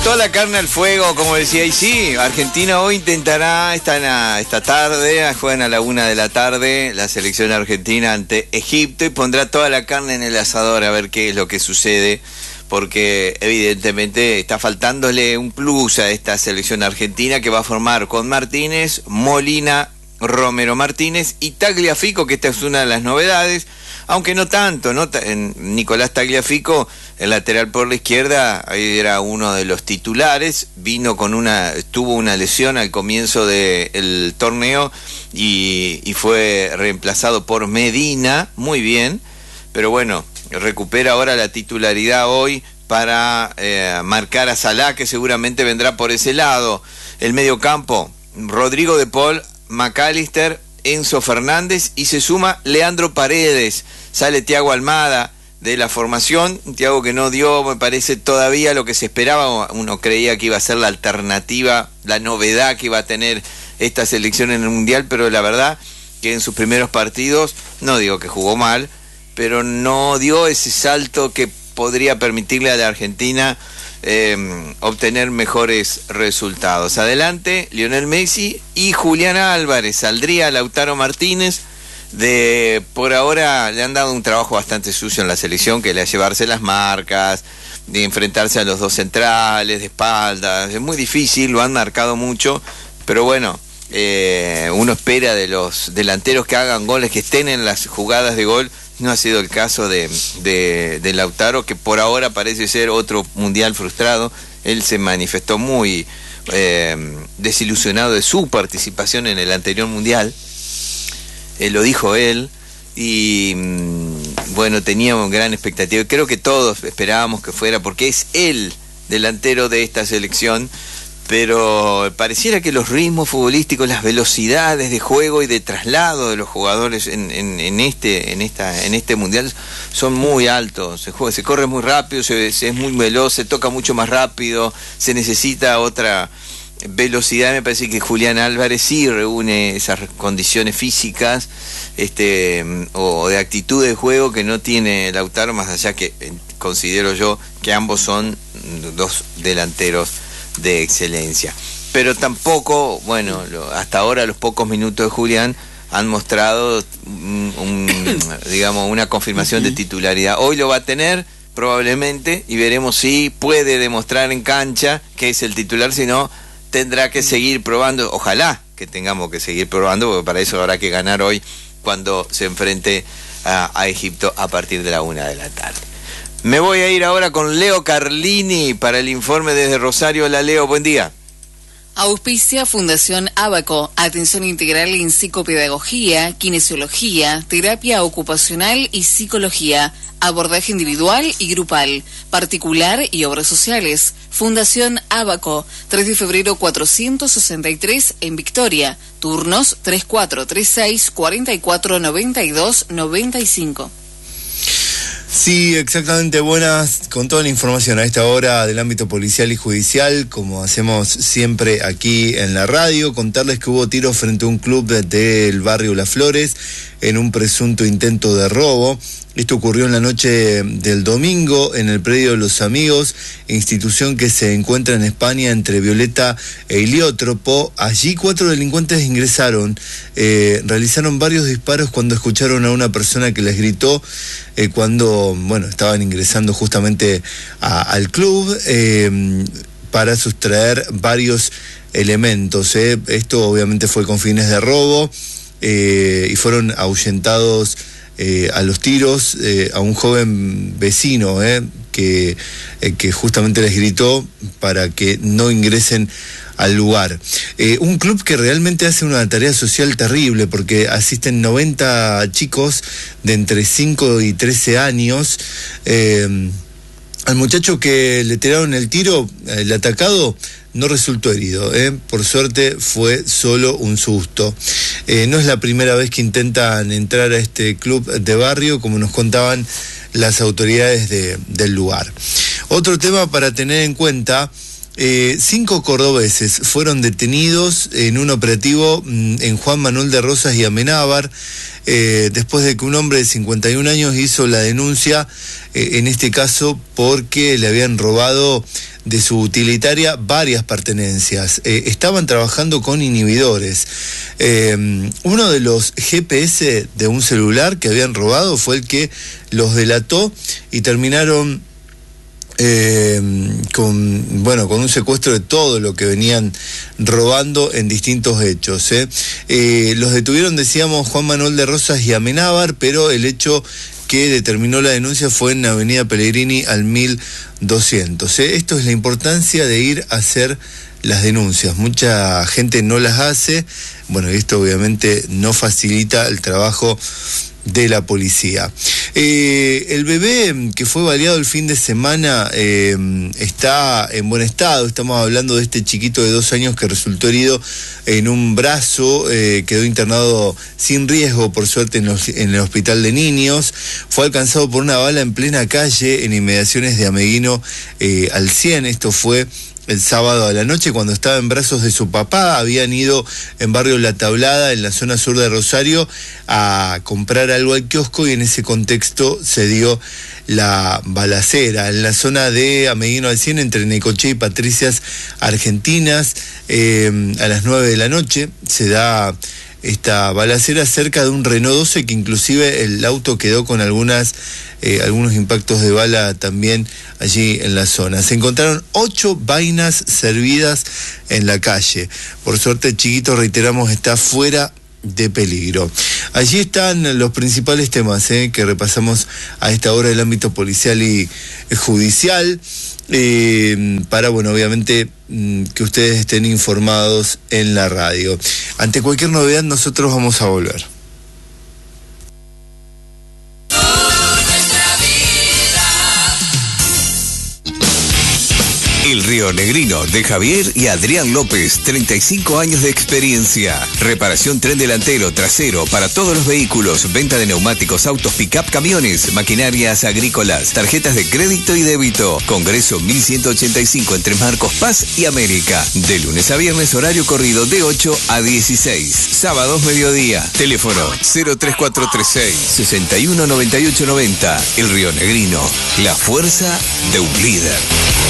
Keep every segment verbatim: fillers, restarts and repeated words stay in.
toda la carne al fuego, como decía, y sí, Argentina hoy intentará, esta, esta tarde, juegan a la una de la tarde, la selección argentina ante Egipto, y pondrá toda la carne en el asador a ver qué es lo que sucede, porque evidentemente está faltándole un plus a esta selección argentina, que va a formar con Martínez, Molina, Romero Martínez y Tagliafico, que esta es una de las novedades, aunque no tanto, ¿no? Nicolás Tagliafico, el lateral por la izquierda, ahí era uno de los titulares, vino con una, tuvo una lesión al comienzo del torneo y, y fue reemplazado por Medina, muy bien, pero bueno, recupera ahora la titularidad hoy para eh, marcar a Salah, que seguramente vendrá por ese lado. El mediocampo, Rodrigo de Paul, McAllister, Enzo Fernández, y se suma Leandro Paredes. Sale Thiago Almada de la formación, Thiago que no dio, me parece, todavía lo que se esperaba. Uno creía que iba a ser la alternativa, la novedad que iba a tener esta selección en el Mundial, pero la verdad que en sus primeros partidos, no digo que jugó mal, pero no dio ese salto que podría permitirle a la Argentina eh, obtener mejores resultados. Adelante, Lionel Messi y Julián Álvarez. Saldría Lautaro Martínez. De por ahora le han dado un trabajo bastante sucio en la selección, que es llevarse las marcas, de enfrentarse a los dos centrales, de espaldas. Es muy difícil, lo han marcado mucho, pero bueno, eh, uno espera de los delanteros que hagan goles, que estén en las jugadas de gol. No ha sido el caso de, de, de Lautaro, que por ahora parece ser otro mundial frustrado. Él se manifestó muy eh, desilusionado de su participación en el anterior mundial. Eh, lo dijo él, y bueno, teníamos gran expectativa. Creo que todos esperábamos que fuera, porque es el delantero de esta selección, pero pareciera que los ritmos futbolísticos, las velocidades de juego y de traslado de los jugadores en, en, en este en esta en este mundial son muy altos. Se juega, se corre muy rápido, se, se es muy veloz, se toca mucho más rápido, se necesita otra velocidad. Me parece que Julián Álvarez sí reúne esas condiciones físicas este o de actitud de juego que no tiene Lautaro, más allá que eh, considero yo que ambos son dos delanteros de excelencia, pero tampoco, bueno, lo, hasta ahora los pocos minutos de Julián han mostrado un, un, digamos, una confirmación de titularidad. Hoy lo va a tener probablemente, y veremos si puede demostrar en cancha que es el titular. Si no, tendrá que seguir probando. Ojalá que tengamos que seguir probando, porque para eso habrá que ganar hoy cuando se enfrente a, a Egipto a partir de la una de la tarde. Me voy a ir ahora con Leo Carlini para el informe desde Rosario. Hola Leo, buen día. Auspicia Fundación Ábaco, atención integral en psicopedagogía, kinesiología, terapia ocupacional y psicología, abordaje individual y grupal, particular y obras sociales. Fundación Ábaco, tres de febrero cuatrocientos sesenta y tres en Victoria, turnos treinta y cuatro treinta y seis, cuarenta y cuatro, noventa y dos, noventa y cinco. Sí, exactamente, buenas, con toda la información a esta hora del ámbito policial y judicial, como hacemos siempre aquí en la radio. Contarles que hubo tiros frente a un club del barrio Las Flores en un presunto intento de robo. Esto ocurrió en la noche del domingo en el predio de Los Amigos, institución que se encuentra en España entre Violeta e Heliótropo. Allí cuatro delincuentes ingresaron, eh, realizaron varios disparos cuando escucharon a una persona que les gritó eh, cuando, bueno, estaban ingresando justamente a, al club eh, para sustraer varios elementos. Eh. Esto obviamente fue con fines de robo eh, y fueron ahuyentados Eh, a los tiros eh, a un joven vecino eh, que, eh, que justamente les gritó para que no ingresen al lugar. Eh, un club que realmente hace una tarea social terrible, porque asisten noventa chicos de entre cinco y trece años. Eh, al muchacho que le tiraron el tiro, el atacado, no resultó herido, ¿eh? Por suerte fue solo un susto. Eh, no es la primera vez que intentan entrar a este club de barrio, como nos contaban las autoridades de, del lugar. Otro tema para tener en cuenta Eh, cinco cordobeses fueron detenidos en un operativo mm, en Juan Manuel de Rosas y Amenábar, eh, después de que un hombre de cincuenta y un años hizo la denuncia, eh, en este caso porque le habían robado de su utilitaria varias pertenencias. Eh, estaban trabajando con inhibidores. Eh, uno de los G P S de un celular que habían robado fue el que los delató y terminaron Eh, con bueno con un secuestro de todo lo que venían robando en distintos hechos. ¿eh? Eh, los detuvieron, decíamos, Juan Manuel de Rosas y Amenábar, pero el hecho que determinó la denuncia fue en Avenida Pellegrini al mil doscientos. ¿eh? Esto es la importancia de ir a hacer las denuncias. Mucha gente no las hace, bueno, y esto obviamente no facilita el trabajo de la policía. Eh, el bebé que fue baleado el fin de semana eh, está en buen estado. Estamos hablando de este chiquito de dos años que resultó herido en un brazo, eh, quedó internado sin riesgo, por suerte, en, los, en el hospital de niños. Fue alcanzado por una bala en plena calle, en inmediaciones de Ameguino eh, al cien. Esto fue el sábado a la noche, cuando estaba en brazos de su papá. Habían ido en barrio La Tablada, en la zona sur de Rosario, a comprar algo al kiosco, y en ese contexto se dio la balacera en la zona de Ameguino al cien, entre Necochea y Patricias Argentinas. Eh, a las nueve de la noche se da esta balacera cerca de un Renault doce, que inclusive el auto quedó con algunas eh, algunos impactos de bala también allí en la zona. Se encontraron ocho vainas servidas en la calle. Por suerte el chiquito, reiteramos, está fuera de peligro. Allí están los principales temas eh, que repasamos a esta hora del ámbito policial y eh, judicial. Eh, para, bueno, obviamente mm, que ustedes estén informados en la radio. Ante cualquier novedad nosotros vamos a volver. El Río Negrino, de Javier y Adrián López, treinta y cinco años de experiencia. Reparación tren delantero, trasero, para todos los vehículos. Venta de neumáticos, autos, pick-up, camiones, maquinarias agrícolas, tarjetas de crédito y débito. Congreso mil ciento ochenta y cinco, entre Marcos Paz y América. De lunes a viernes, horario corrido de ocho a dieciséis. Sábados, mediodía. Teléfono cero tres cuatro tres seis, seis uno nueve ocho nueve cero. El Río Negrino, la fuerza de un líder.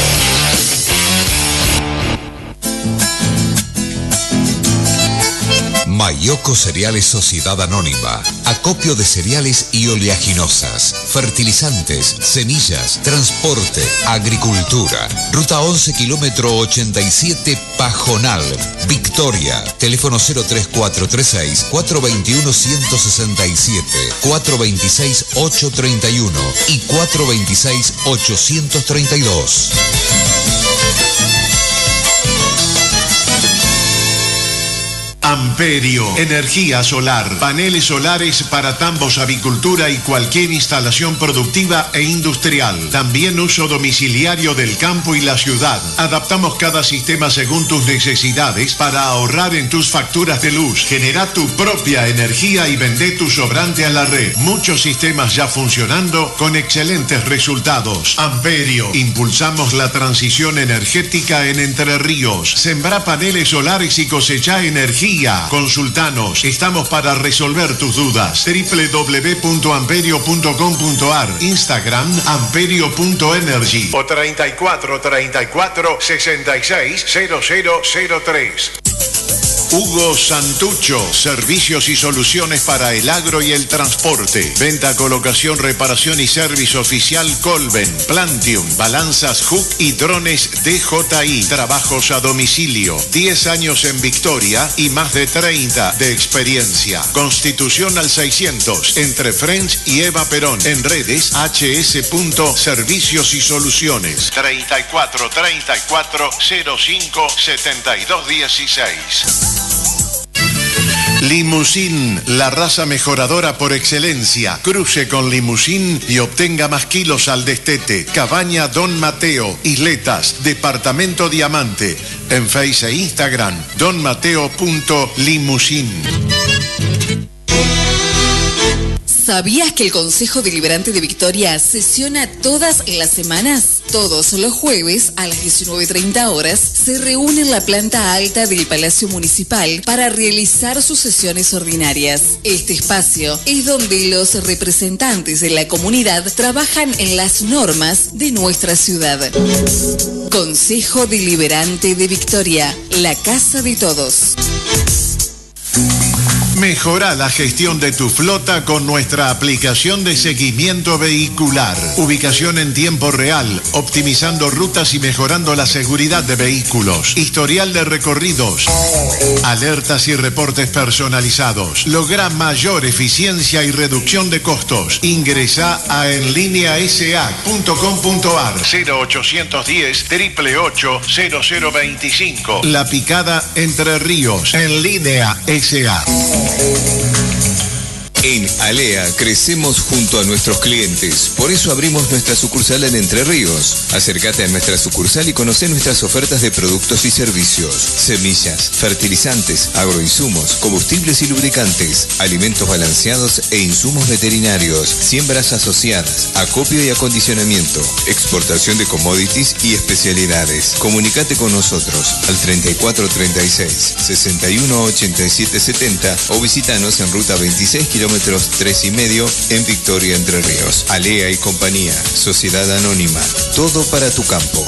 Mayoco Cereales Sociedad Anónima. Acopio de cereales y oleaginosas, fertilizantes, semillas, transporte, agricultura. Ruta once, kilómetro ochenta y siete, Pajonal, Victoria. Teléfono cero tres cuatro tres seis, cuatro dos uno, uno seis siete, cuatro dos seis, ocho tres uno y cuatro dos seis, ocho tres dos. Amperio, energía solar, paneles solares para tambos, avicultura y cualquier instalación productiva e industrial. También uso domiciliario del campo y la ciudad. Adaptamos cada sistema según tus necesidades para ahorrar en tus facturas de luz. Genera tu propia energía y vende tu sobrante a la red. Muchos sistemas ya funcionando con excelentes resultados. Amperio, impulsamos la transición energética en Entre Ríos. Sembra paneles solares y cosecha energía. Consultanos, estamos para resolver tus dudas. doble u doble u doble u punto amperio punto com punto a r, Instagram amperio punto energy o treinta y cuatro treinta y cuatro, sesenta y seis, cero cero cero tres. Hugo Santucho, servicios y soluciones para el agro y el transporte. Venta, colocación, reparación y servicio oficial Colben, Plantium, balanzas Hook y drones D J I. Trabajos a domicilio. diez años en Victoria y más de treinta de experiencia. Constitución al seiscientos, entre French y Eva Perón. En redes hs.servicios y soluciones. treinta y cuatro treinta y cuatro, cero cinco, setenta y dos dieciséis. Limusín, la raza mejoradora por excelencia. Cruce con Limusín y obtenga más kilos al destete. Cabaña Don Mateo, Isletas, Departamento Diamante. En Face e Instagram, donmateo punto limusín. ¿Sabías que el Consejo Deliberante de Victoria sesiona todas las semanas? Todos los jueves a las diecinueve treinta horas se reúne en la planta alta del Palacio Municipal para realizar sus sesiones ordinarias. Este espacio es donde los representantes de la comunidad trabajan en las normas de nuestra ciudad. Consejo Deliberante de Victoria, la casa de todos. Mejora la gestión de tu flota con nuestra aplicación de seguimiento vehicular. Ubicación en tiempo real, optimizando rutas y mejorando la seguridad de vehículos. Historial de recorridos. Alertas y reportes personalizados. Logra mayor eficiencia y reducción de costos. Ingresa a enlinea s a punto com punto a r cero ochocientos diez, ocho ocho ocho, cero cero veinticinco. La Picada, Entre Ríos. Enlinea S A. En Alea crecemos junto a nuestros clientes, por eso abrimos nuestra sucursal en Entre Ríos. Acércate a nuestra sucursal y conoce nuestras ofertas de productos y servicios: semillas, fertilizantes, agroinsumos, combustibles y lubricantes, alimentos balanceados e insumos veterinarios, siembras asociadas, acopio y acondicionamiento, exportación de commodities y especialidades. Comunicate con nosotros al treinta y cuatro treinta y seis, sesenta y uno ochenta y siete setenta o visítanos en ruta veintiséis kilómetros tres y medio en Victoria, Entre Ríos. Alea y compañía, Sociedad Anónima, todo para tu campo.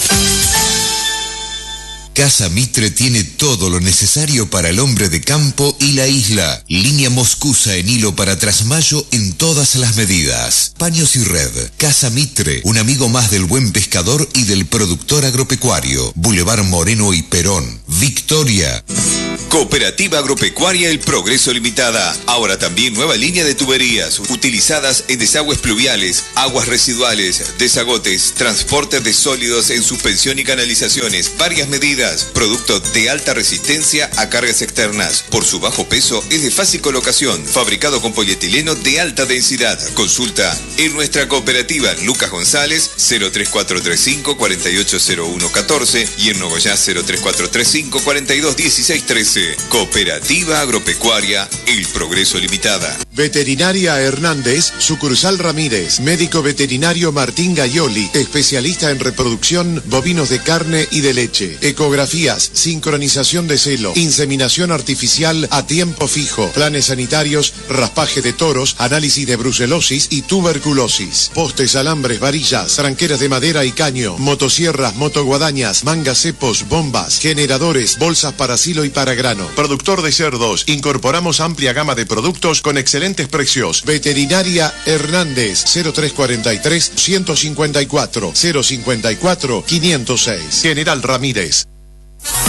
Casa Mitre tiene todo lo necesario para el hombre de campo y la isla. Línea moscusa en hilo para trasmayo en todas las medidas. Paños y red. Casa Mitre, un amigo más del buen pescador y del productor agropecuario. Boulevard Moreno y Perón, Victoria. Cooperativa Agropecuaria El Progreso Limitada. Ahora también nueva línea de tuberías utilizadas en desagües pluviales, aguas residuales, desagotes, transporte de sólidos en suspensión y canalizaciones. Varias medidas. Producto de alta resistencia a cargas externas. Por su bajo peso es de fácil colocación. Fabricado con polietileno de alta densidad. Consulta en nuestra cooperativa Lucas González cero tres cuatro tres cinco, cuatro ocho cero uno uno cuatro y en Nogoyá cero tres cuatro tres cinco, cuatro dos uno seis uno tres. Cooperativa Agropecuaria El Progreso Limitada. Veterinaria Hernández, sucursal Ramírez. Médico veterinario Martín Gaioli, especialista en reproducción bovinos de carne y de leche. Ecografías, sincronización de celo, inseminación artificial a tiempo fijo, planes sanitarios, raspaje de toros, análisis de brucelosis y tuberculosis. Postes, alambres, varillas, tranqueras de madera y caño, motosierras, motoguadañas, mangas, cepos, bombas, generadores, bolsas para silo y para grano. Productor de cerdos, incorporamos amplia gama de productos con excelentes precios. Veterinaria Hernández, cero tres cuarenta y tres, ciento cincuenta y cuatro, cero cincuenta y cuatro, quinientos seis. General Ramírez.